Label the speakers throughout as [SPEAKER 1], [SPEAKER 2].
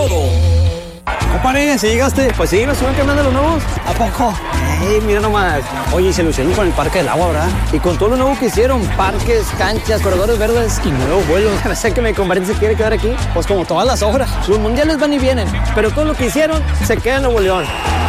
[SPEAKER 1] todo.
[SPEAKER 2] Compadre, ¿sí llegaste? Pues sí, me suben que de los nuevos. ¿A poco? Mira nomás. Oye, se lucieron con el Parque del Agua, ¿verdad? Y con todo lo nuevo que hicieron, parques, canchas, corredores verdes y nuevos vuelos. No sé que mi compadre se quiere quedar aquí. Pues como todas las obras. Los mundiales van y vienen, pero todo lo que hicieron se queda en Nuevo León.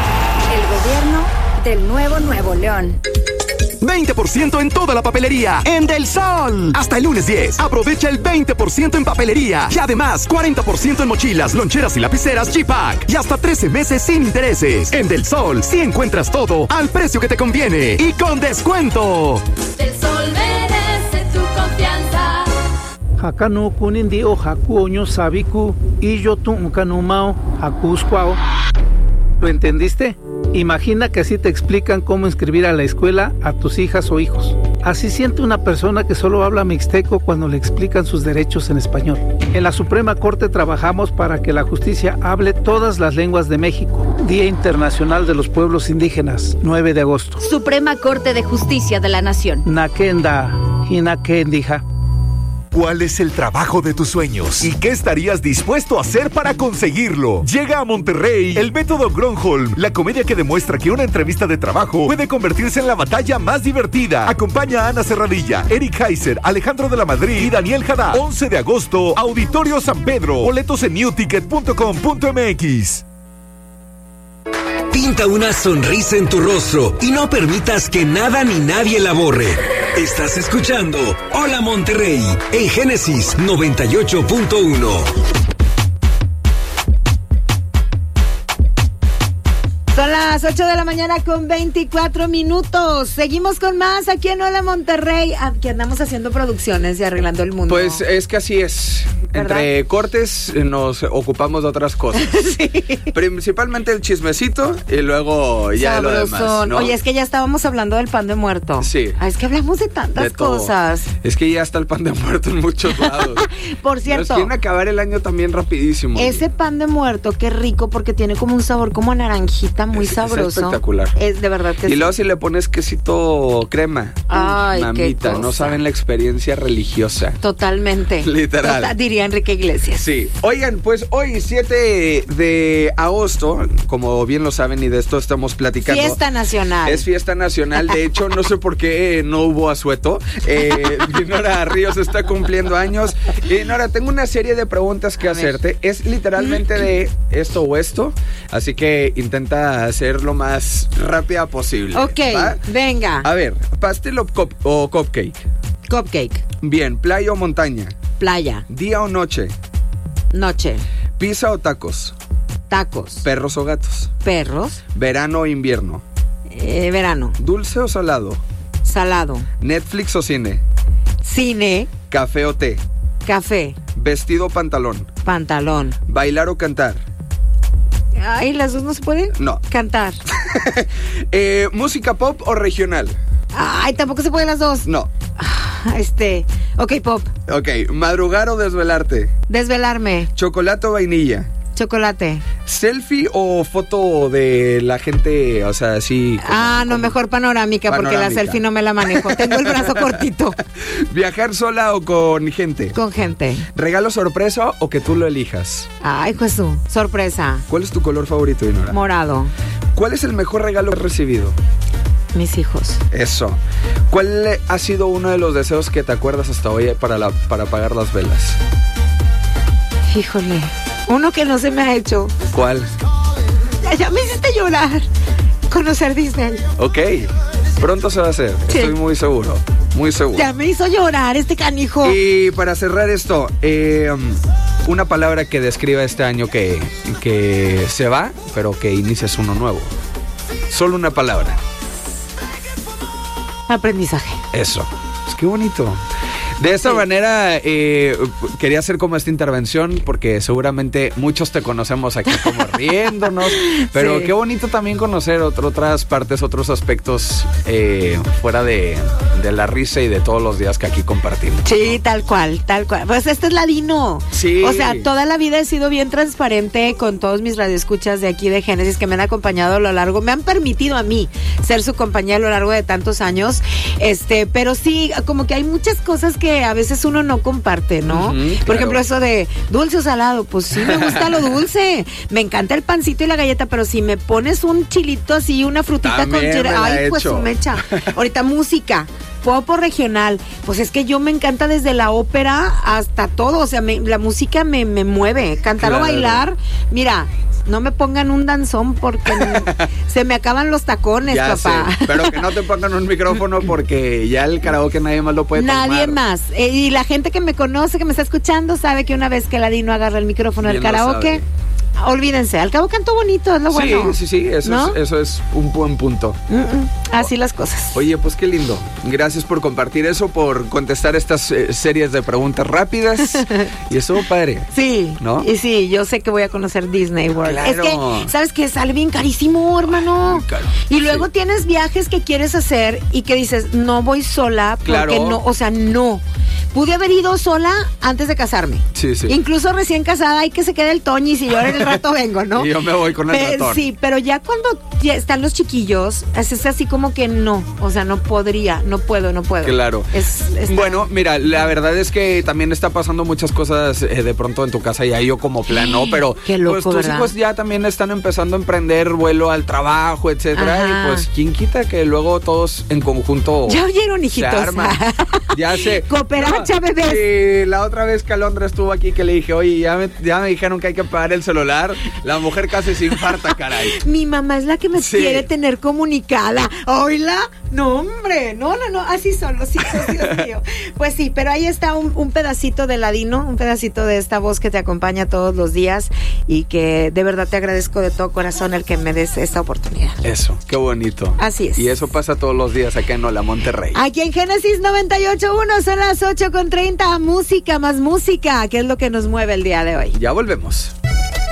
[SPEAKER 3] El gobierno del Nuevo León.
[SPEAKER 1] 20% en toda la papelería en Del Sol. Hasta el lunes 10. Aprovecha el 20% en papelería. Y además, 40% en mochilas, loncheras y lapiceras G-Pack. Y hasta 13 meses sin intereses. En Del Sol, sí encuentras todo al precio que te conviene y con descuento.
[SPEAKER 4] Del Sol merece tu confianza.
[SPEAKER 5] Hakano kunindio hakuoño sabiku y yo tu unkanumao hakuscuao. ¿Lo entendiste? Imagina que así te explican cómo inscribir a la escuela a tus hijas o hijos. Así siente una persona que solo habla mixteco cuando le explican sus derechos en español. En la Suprema Corte trabajamos para que la justicia hable todas las lenguas de México. Día Internacional de los Pueblos Indígenas, 9 de agosto.
[SPEAKER 3] Suprema Corte de Justicia de la Nación.
[SPEAKER 5] Nakenda, Hinakendija.
[SPEAKER 6] ¿Cuál es el trabajo de tus sueños? ¿Y qué estarías dispuesto a hacer para conseguirlo? Llega a Monterrey el método Gronholm, la comedia que demuestra que una entrevista de trabajo puede convertirse en la batalla más divertida. Acompaña a Ana Serradilla, Eric Heiser, Alejandro de la Madrid y Daniel Jadá. 11 de agosto, Auditorio San Pedro. Boletos en newticket.com.mx.
[SPEAKER 7] Pinta una sonrisa en tu rostro y no permitas que nada ni nadie la borre. Estás escuchando Hola Monterrey en Génesis 98.1.
[SPEAKER 8] Son las 8 de la mañana con 24 minutos. Seguimos con más aquí en Hola Monterrey. Aquí andamos haciendo producciones y arreglando el mundo.
[SPEAKER 9] Pues es que así es. ¿Verdad? Entre cortes nos ocupamos de otras cosas. Sí. Principalmente el chismecito y luego ya lo demás, ¿no?
[SPEAKER 8] Oye, es que ya estábamos hablando del pan de muerto.
[SPEAKER 9] Sí.
[SPEAKER 8] Es que hablamos de tantas cosas.
[SPEAKER 9] Es que ya está el pan de muerto en muchos lados.
[SPEAKER 8] Por cierto.
[SPEAKER 9] Nos quieren acabar el año también rapidísimo.
[SPEAKER 8] Ese pan de muerto, qué rico, porque tiene como un sabor como a naranjita muy sabroso.
[SPEAKER 9] Es espectacular.
[SPEAKER 8] Es de verdad que
[SPEAKER 9] sí. Y luego si le pones quesito crema.
[SPEAKER 8] Ay,
[SPEAKER 9] mamita, no saben la experiencia religiosa.
[SPEAKER 8] Totalmente.
[SPEAKER 9] Literal.
[SPEAKER 8] Diría Enrique Iglesias.
[SPEAKER 9] Sí. Oigan, pues hoy 7 de agosto, como bien lo saben y de esto estamos platicando.
[SPEAKER 8] Fiesta nacional.
[SPEAKER 9] Es fiesta nacional. De hecho, no sé por qué no hubo asueto. Dinora Ríos está cumpliendo años. Dinora, tengo una serie de preguntas que hacerte. Es literalmente de esto o esto. Así que intenta ser lo más rápida posible.
[SPEAKER 8] Ok, ¿va? Venga.
[SPEAKER 9] A ver, ¿pastel o cupcake?
[SPEAKER 8] Cupcake.
[SPEAKER 9] Bien, ¿playa o montaña?
[SPEAKER 8] Playa.
[SPEAKER 9] ¿Día o noche?
[SPEAKER 8] Noche.
[SPEAKER 9] ¿Pizza o tacos?
[SPEAKER 8] Tacos.
[SPEAKER 9] ¿Perros o gatos?
[SPEAKER 8] Perros.
[SPEAKER 9] ¿Verano o invierno?
[SPEAKER 8] Verano.
[SPEAKER 9] ¿Dulce o salado?
[SPEAKER 8] Salado.
[SPEAKER 9] ¿Netflix o cine?
[SPEAKER 8] Cine.
[SPEAKER 9] ¿Café o té?
[SPEAKER 8] Café.
[SPEAKER 9] ¿Vestido o pantalón?
[SPEAKER 8] Pantalón.
[SPEAKER 9] ¿Bailar o cantar?
[SPEAKER 8] Ay, ¿las dos no se pueden?
[SPEAKER 9] No.
[SPEAKER 8] Cantar.
[SPEAKER 9] ¿Música pop o regional?
[SPEAKER 8] Ay, tampoco se pueden las dos.
[SPEAKER 9] No.
[SPEAKER 8] Ok, pop.
[SPEAKER 9] Ok, ¿madrugar o desvelarte?
[SPEAKER 8] Desvelarme.
[SPEAKER 9] ¿Chocolate o vainilla?
[SPEAKER 8] Chocolate.
[SPEAKER 9] ¿Selfie o foto de la gente? O sea, así.
[SPEAKER 8] No, mejor panorámica, porque la selfie no me la manejo. Tengo el brazo cortito.
[SPEAKER 9] ¿Viajar sola o con gente?
[SPEAKER 8] Con gente.
[SPEAKER 9] ¿Regalo sorpresa o que tú lo elijas?
[SPEAKER 8] Ay, Jesús, sorpresa.
[SPEAKER 9] ¿Cuál es tu color favorito, Dinora?
[SPEAKER 8] Morado.
[SPEAKER 9] ¿Cuál es el mejor regalo que has recibido?
[SPEAKER 8] Mis hijos.
[SPEAKER 9] Eso. ¿Cuál ha sido uno de los deseos que te acuerdas hasta hoy para apagar las velas?
[SPEAKER 8] Híjole. Uno que no se me ha hecho.
[SPEAKER 9] ¿Cuál?
[SPEAKER 8] Ya me hiciste llorar. Conocer Disney.
[SPEAKER 9] Ok. Pronto se va a hacer. Sí. Estoy muy seguro. Muy seguro.
[SPEAKER 8] Ya me hizo llorar este canijo.
[SPEAKER 9] Y para cerrar esto, una palabra que describa este año que se va, pero que inicias uno nuevo. Solo una palabra.
[SPEAKER 8] Aprendizaje.
[SPEAKER 9] Eso. Es que bonito. De esta manera quería hacer como esta intervención porque seguramente muchos te conocemos aquí como riéndonos, pero qué bonito también conocer otras partes, otros aspectos fuera de la risa y de todos los días que aquí compartimos.
[SPEAKER 8] Sí, ¿no? tal cual. Pues este es ladino.
[SPEAKER 9] Sí.
[SPEAKER 8] O sea, toda la vida he sido bien transparente con todos mis radioescuchas de aquí de Génesis que me han acompañado a lo largo, me han permitido a mí ser su compañía a lo largo de tantos años, pero sí, como que hay muchas cosas que que a veces uno no comparte, ¿no? Por ejemplo, eso de dulce o salado, pues sí me gusta lo dulce. Me encanta el pancito y la galleta, pero si me pones un chilito así, una frutita
[SPEAKER 9] también
[SPEAKER 8] con ay, pues su mecha. Ahorita música. Pop o regional, pues es que yo me encanta desde la ópera hasta todo, o sea, la música me mueve, cantar o bailar, mira, no me pongan un danzón porque se me acaban los tacones, ya papá.
[SPEAKER 9] Sé, pero que no te pongan un micrófono porque ya el karaoke nadie más lo puede tomar.
[SPEAKER 8] Nadie más, y la gente que me conoce, que me está escuchando, sabe que una vez que Ladino agarra el micrófono del karaoke, olvídense, al cabo canto bonito, es lo bueno.
[SPEAKER 9] Sí, eso es un buen punto.
[SPEAKER 8] Así las cosas.
[SPEAKER 9] Oye, pues qué lindo. Gracias por compartir eso, por contestar estas series de preguntas rápidas. Y estuvo padre.
[SPEAKER 8] Sí,
[SPEAKER 9] ¿no?
[SPEAKER 8] Y sí, yo sé que voy a conocer Disney World.
[SPEAKER 9] Claro.
[SPEAKER 8] Es que, ¿sabes qué? Sale bien carísimo, hermano.
[SPEAKER 9] Claro.
[SPEAKER 8] Y luego tienes viajes que quieres hacer y que dices, no voy sola porque no, o sea, no. Pude haber ido sola antes de casarme.
[SPEAKER 9] Sí.
[SPEAKER 8] Incluso recién casada, hay que se quede el Toñi, si yo en el rato vengo, ¿no?
[SPEAKER 9] Y yo me voy con el ratón.
[SPEAKER 8] Sí, pero ya cuando están los chiquillos, es así como que no, o sea, no podría, no puedo.
[SPEAKER 9] Claro. Bueno, mira, la verdad es que también está pasando muchas cosas de pronto en tu casa y ahí yo como plan, ¿no? Pero
[SPEAKER 8] qué loco,
[SPEAKER 9] pues tus
[SPEAKER 8] ¿verdad?
[SPEAKER 9] hijos ya también están empezando a emprender vuelo al trabajo, etcétera.
[SPEAKER 8] Ajá.
[SPEAKER 9] Y pues, ¿quién quita que luego todos en conjunto
[SPEAKER 8] ya oyeron, hijitos?
[SPEAKER 9] Se arman. Ya sé.
[SPEAKER 8] Cooperacha, bebés.
[SPEAKER 9] Sí, la otra vez que Alondra estuvo aquí que le dije, oye, ya me dijeron que hay que apagar el celular. La mujer casi se infarta, caray.
[SPEAKER 8] Mi mamá es la que me quiere tener comunicada. ¿Oíla? No, hombre. No. Así son los hijos, Dios mío. Pues sí, pero ahí está un pedacito de Ladino, un pedacito de esta voz que te acompaña todos los días y que de verdad te agradezco de todo corazón el que me des esta oportunidad.
[SPEAKER 9] Eso, qué bonito.
[SPEAKER 8] Así es.
[SPEAKER 9] Y eso pasa todos los días acá en Hola Monterrey.
[SPEAKER 8] Aquí en Génesis 98.1 son las 8:30. Música más música, que es lo que nos mueve el día de hoy.
[SPEAKER 9] Ya volvemos.